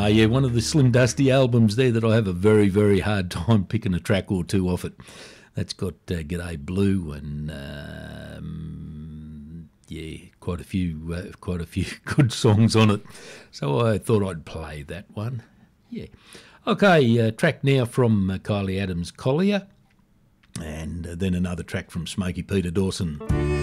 Yeah, one of the Slim Dusty albums there that I have a very, very hard time picking a track or two off it. That's got G'day Blue and yeah, quite a few good songs on it. So I thought I'd play that one. Yeah. Okay, track now from Kylie Adams, Collier, and then another track from Smokey Peter Dawson.